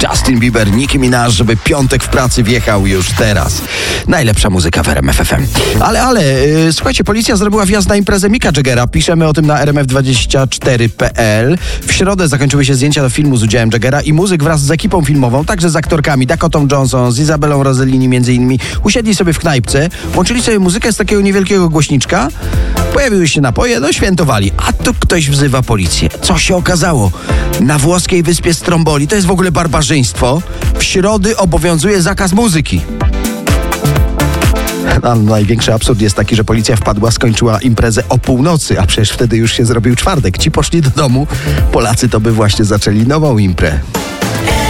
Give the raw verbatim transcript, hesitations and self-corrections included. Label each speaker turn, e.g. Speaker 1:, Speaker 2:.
Speaker 1: Justin Bieber, Nicki Minaj, żeby piątek w pracy wjechał już teraz. Najlepsza muzyka w R M F F M. Ale, ale, yy, słuchajcie, policja zrobiła wjazd na imprezę Micka Jaggera. Piszemy o tym na R M F dwadzieścia cztery kropka p l. W środę zakończyły się zdjęcia do filmu z udziałem Jaggera i muzyk wraz z ekipą filmową, także z aktorkami Dakotą Johnson, z Izabelą Rossellini między innymi, usiedli sobie w knajpce, włączyli sobie muzykę z takiego niewielkiego głośniczka, pojawiły się napoje, no świętowali. A tu ktoś wzywa policję. Co się okazało? Na włoskiej wyspie Stromboli, to jest w ogóle barbarzyństwo, w środy obowiązuje zakaz muzyki. A największy absurd jest taki, że policja wpadła, skończyła imprezę o północy, a przecież wtedy już się zrobił czwartek. Ci poszli do domu, Polacy to by właśnie zaczęli nową imprę.